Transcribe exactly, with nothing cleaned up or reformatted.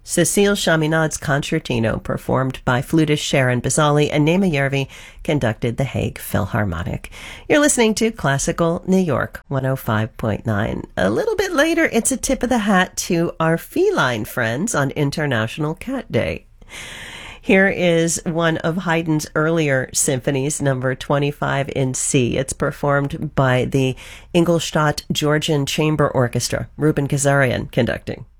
Cecile Chaminade's concertino, performed by flutist Sharon Bazali and Nema Järvi, conducted the Hague Philharmonic. You're listening to Classical New York one oh five point nine. A little bit later, it's a tip of the hat to our feline friends on International Cat Day. Here is one of Haydn's earlier symphonies, number twenty-five in C. It's performed by the Ingolstadt Georgian Chamber Orchestra, Ruben Kazarian conducting.